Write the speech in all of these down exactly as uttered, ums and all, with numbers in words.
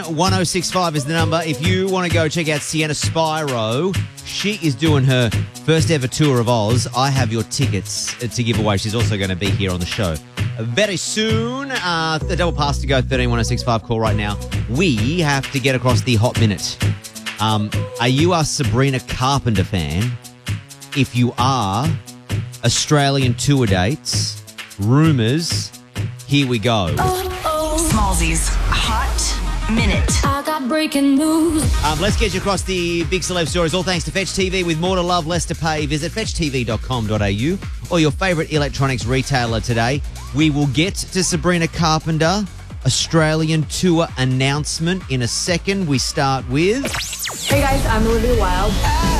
one oh six five is the number. If you want to go check out Sienna Spiro, she is doing her first ever tour of Oz. I have your tickets to give away. She's also going to be here on the show very soon. Uh, the double pass to go, thirteen one oh six five. Call right now. We have to get across the hot minute. Um, are you a Sabrina Carpenter fan? If you are, Australian tour dates, rumours, here we go. Oh, oh. Smallzy's Hot Minute. I got breaking news. Um, let's get you across the big celeb stories, all thanks to Fetch T V. With more to love, less to pay, visit fetch t v dot com dot a u or your favourite electronics retailer today. We will get to Sabrina Carpenter, Australian tour announcement in a second. We start with... Hey guys, I'm Olivia Wilde.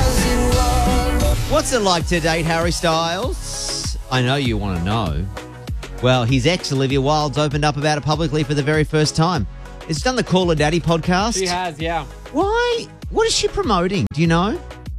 What's it like to date Harry Styles? I know you want to know. Well, his ex, Olivia Wilde's opened up about it publicly for the very first time. It's done the Call Her Daddy podcast. She has, yeah. Why? What is she promoting? Do you know?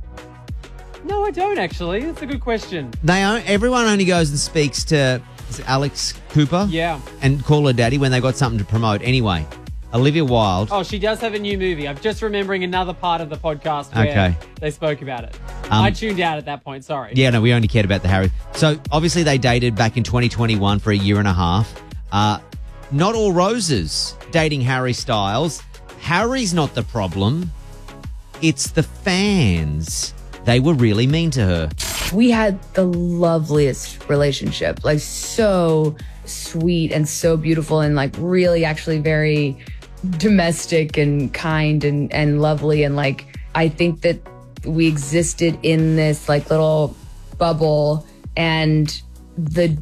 No, I don't actually. That's a good question. They own, everyone only goes and speaks to is it Alex Cooper. Yeah. And Call Her Daddy when they've got something to promote. Anyway, Olivia Wilde. Oh, she does have a new movie. I'm just remembering another part of the podcast where Okay. they spoke about it. Um, I tuned out at that point, sorry. Yeah, no, we only cared about the Harry. So, obviously, they dated back in twenty twenty-one for a year and a half. Uh, not all roses dating Harry Styles. Harry's not the problem. It's the fans. They were really mean to her. We had the loveliest relationship, like so sweet and so beautiful and like really actually very domestic and kind and, and lovely. And like, I think that we existed in this like little bubble and the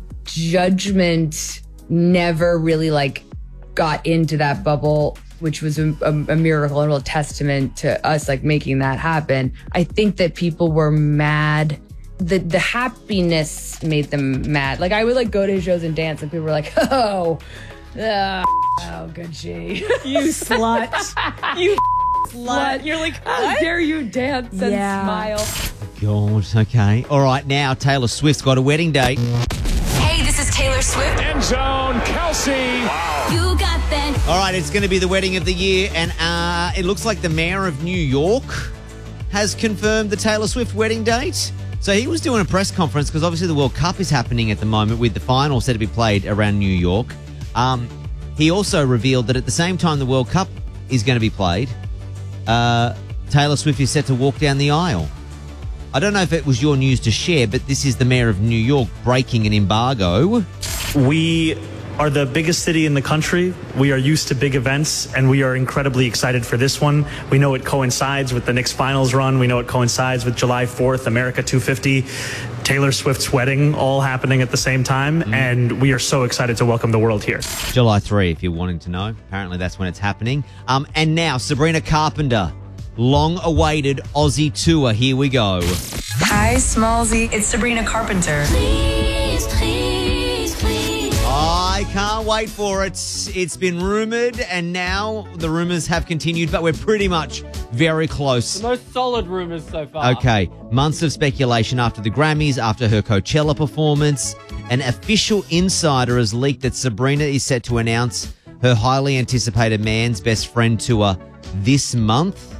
judgment never really like got into that bubble, which was a, a, a miracle and a real testament to us like making that happen. I think that people were mad. The the happiness made them mad. Like I would like go to shows and dance and people were like, oh, uh, oh, good G. You slut. You slut. You're like, How dare you dance and Yeah. smile? God, okay. All right, now Taylor Swift's got a wedding date. Hey, this is Taylor Swift. End zone, Kelsey. You got that. All right, it's going to be the wedding of the year, and uh, it looks like the mayor of New York has confirmed the Taylor Swift wedding date. So he was doing a press conference because obviously the World Cup is happening at the moment with the final set to be played around New York. Um, he also revealed that at the same time the World Cup is going to be played, uh, Taylor Swift is set to walk down the aisle. I don't know if it was your news to share, but this is the mayor of New York breaking an embargo. We are the biggest city in the country. We are used to big events, and we are incredibly excited for this one. We know it coincides with the Knicks finals run. We know it coincides with July fourth, America two fifty, Taylor Swift's wedding, all happening at the same time, mm. and we are so excited to welcome the world here. July third, if you're wanting to know. Apparently that's when it's happening. Um, and now, Sabrina Carpenter, long-awaited Aussie tour. Here we go. Hi, Smallzy. It's Sabrina Carpenter. Please, please, please. I can't wait for it. It's been rumoured, and now the rumours have continued, but we're pretty much very close. The most solid rumours so far. Okay, months of speculation after the Grammys, after her Coachella performance. An official insider has leaked that Sabrina is set to announce her highly anticipated Man's Best Friend tour this month.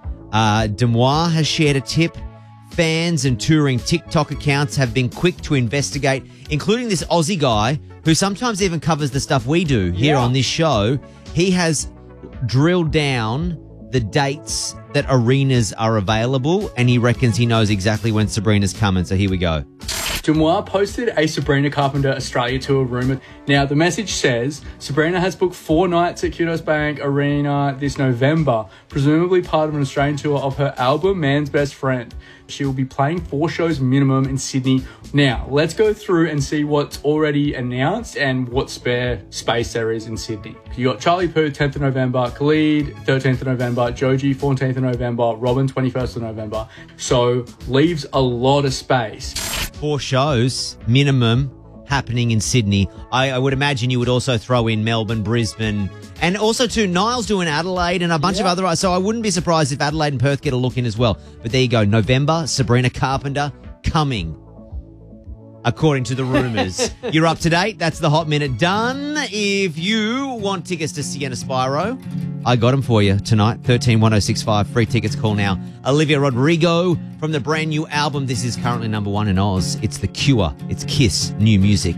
Uh, Demois has shared a tip. Fans and touring TikTok accounts have been quick to investigate, including this Aussie guy who sometimes even covers the stuff we do here Yeah. on this show. He has drilled down the dates that arenas are available, and he reckons he knows exactly when Sabrina's coming. So here we go. Demois posted a Sabrina Carpenter Australia tour rumour. Now, the message says Sabrina has booked four nights at Kudos Bank Arena this November, presumably part of an Australian tour of her album Man's Best Friend. She will be playing four shows minimum in Sydney. Now, let's go through and see what's already announced and what spare space there is in Sydney. You got Charlie Puth, tenth of November, Khalid, thirteenth of November, Joji, fourteenth of November, Robin, twenty-first of November. So, leaves a lot of space. Four shows minimum happening in Sydney. I, I would imagine you would also throw in Melbourne, Brisbane, and also too, Niall's doing Adelaide and a bunch Yeah. of other. So I wouldn't be surprised if Adelaide and Perth get a look in as well. But there you go, November, Sabrina Carpenter coming. according to the rumours. You're up to date. That's the Hot Minute done. If you want tickets to Sienna Spyro, I got them for you tonight. thirteen one oh six five. Free tickets. Call now. Olivia Rodrigo from the brand new album. This is currently number one in Oz. It's The Cure. It's Kiss. New music.